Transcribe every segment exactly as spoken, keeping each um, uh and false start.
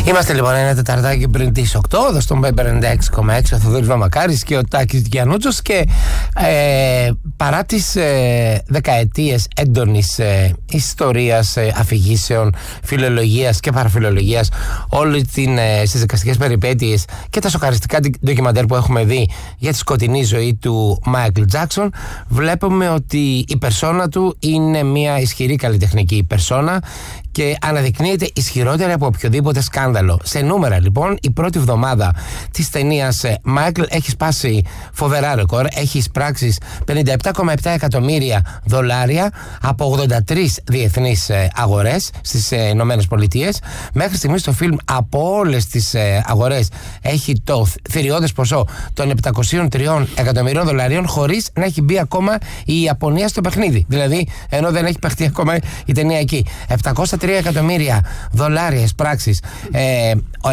Είμαστε λοιπόν ένα τεταρτάκι πριν τις οκτώ, εδώ στον ενενήντα έξι κόμμα έξι, ο Θοδωρής Βαμακάρης και ο Τάκης Γιαννούτσος, και ε, παρά τις ε, δεκαετίες έντονης ε, ιστορίας, ε, αφηγήσεων, φιλολογίας και παραφιλολογίας, όλη την, ε, στις δικαστικές περιπέτειες και τα σοκαριστικά ντοκιμαντέρ που έχουμε δει για τη σκοτεινή ζωή του Μάικλ Τζάκσον, βλέπουμε ότι η περσόνα του είναι μια ισχυρή καλλιτεχνική περσόνα και αναδεικνύεται ισχυρότερη από οποιοδήποτε σκάνδαλο. Σε νούμερα λοιπόν, η πρώτη εβδομάδα της ταινίας Μάικλ έχει σπάσει φοβερά ρεκόρ. Έχει εισπράξει πενήντα επτά κόμμα επτά εκατομμύρια δολάρια από ογδόντα τρεις διεθνείς αγορές στις Ηνωμένες Πολιτείες. Μέχρι στιγμής το φιλμ από όλες τις αγορές έχει το θηριώδες ποσό των επτακόσια τρία εκατομμυρίων δολαρίων, χωρίς να έχει μπει ακόμα η Ιαπωνία στο παιχνίδι. Δηλαδή, ενώ δεν έχει παιχτεί ακόμα η ταινία εκεί. επτακόσια τρία εκατομμύρια δολάρια εισπράξεις ε, ε,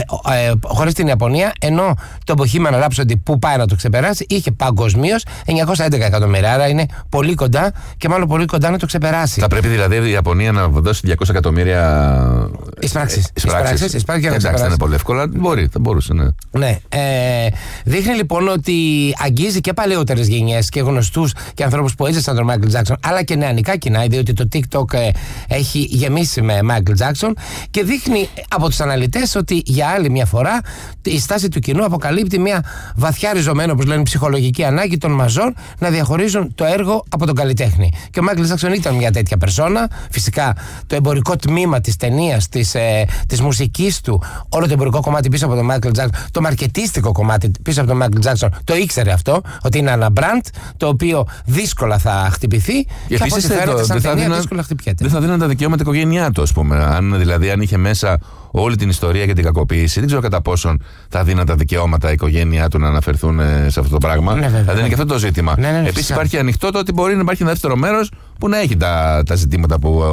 ε, χωρίς την Ιαπωνία, ενώ το Bohemian Rhapsody, που πάει να το ξεπεράσει, είχε παγκοσμίως εννιακόσια έντεκα εκατομμύρια. Άρα είναι πολύ κοντά και μάλλον πολύ κοντά να το ξεπεράσει. Θα πρέπει δηλαδή η Ιαπωνία να δώσει διακόσια εκατομμύρια εισπράξεις. Εισπράξεις. Εντάξει, δεν είναι πολύ εύκολα. Μπορεί, θα μπορούσε, ναι. Ναι. Ε, δείχνει λοιπόν ότι αγγίζει και παλαιότερες γενιές και γνωστούς και ανθρώπους που έζησαν τον Michael Jackson, αλλά και νεανικά κοινά, διότι το TikTok ε, έχει γεμίσει με Michael Jackson, και δείχνει από τους αναλυτές ότι για άλλη μια φορά η στάση του κοινού αποκαλύπτει μια βαθιά ριζωμένη, όπως λένε, ψυχολογική ανάγκη των μαζών να διαχωρίζουν το έργο από τον καλλιτέχνη. Και ο Michael Jackson ήταν μια τέτοια περσόνα. Φυσικά το εμπορικό τμήμα της ταινίας, της, ε, της μουσικής του, όλο το εμπορικό κομμάτι πίσω από τον Michael Jackson, το μαρκετίστικο κομμάτι πίσω από τον Michael Jackson, το ήξερε αυτό, ότι είναι ένα brand το οποίο δύσκολα θα χτυπηθεί. Και, και από ό,τι φαίνεται, σαν ταινία δίνα, δύσκολα χτυπιέται. Δεν θα δίναν τα δικαιώματα οικογένειά του, ας πούμε. Αν, δηλαδή, αν είχε μέσα όλη την ιστορία για την κακοποίηση, δεν ξέρω κατά πόσον θα δίναν τα δικαιώματα η οικογένειά του να αναφερθούν σε αυτό το πράγμα. Ναι, βέβαια, θα είναι και αυτό το ζήτημα. Ναι, ναι, ναι, επίσης, υπάρχει ανοιχτό το ότι μπορεί να υπάρχει ένα δεύτερο μέρος που να έχει τα, τα ζητήματα που,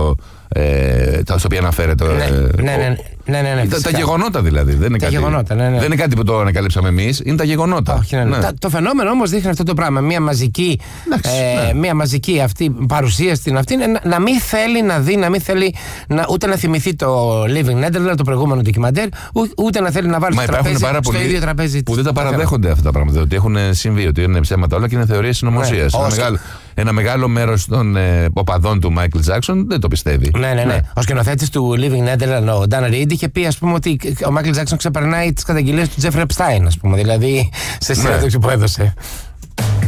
ε, τα οποία αναφέρεται. Ναι, ε, ναι, ναι, ναι, ναι, ναι, τα, τα γεγονότα δηλαδή. Δεν είναι, τα κάτι, γεγονότα, ναι, ναι. δεν είναι κάτι που το ανακαλύψαμε εμείς, είναι τα γεγονότα. Όχι, ναι, ναι. Ναι. Τα, το φαινόμενο όμως δείχνει αυτό το πράγμα. Μια μαζική, Εντάξει, ε, ναι. μια μαζική αυτή, παρουσία στην αυτή, να, να μην θέλει να δει, να μην θέλει να, ούτε να θυμηθεί το Living Netherlands, το προηγούμενο ντοκιμαντέρ, ούτε να θέλει να βάλει στο, τραπέζι, στο ίδιο τραπέζι. Που δεν τα παραδέχονται αυτά τα πράγματα. Ότι έχουν συμβεί, ότι είναι ψέματα όλα και είναι θεωρίες συνωμοσίας. Ναι, ένα, μεγάλο, ένα μεγάλο μέρος των ε, οπαδών του Michael Jackson δεν το πιστεύει. Ναι, ναι, ναι. ναι. Ο σκηνοθέτης του Living Netherlands, ο Dan Reed, είχε πει, ας πούμε, ότι ο Michael Jackson ξεπερνάει τις καταγγελίες του Jeffrey Epstein, ας πούμε. Δηλαδή, σε συνέντευξη που έδωσε.